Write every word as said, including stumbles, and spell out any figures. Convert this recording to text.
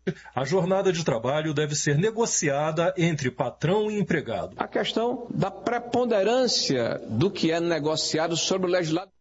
A jornada de trabalho deve ser negociada entre patrão e empregado. A questão da preponderância do que é negociado sobre o legislado.